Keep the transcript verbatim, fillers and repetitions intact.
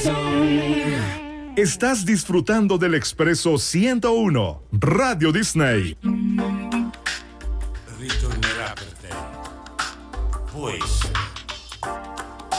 Estás disfrutando del Expreso ciento uno, Radio Disney. Ritornerà per te. Può essere.